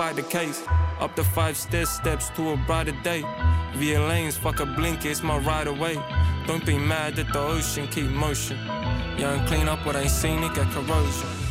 by the case. Up the 5 steps to a brighter day. Via lanes, fuck a blink, it's my ride away. Don't be mad at the ocean, keep motion. Young clean up what ain't seen it, get corrosion.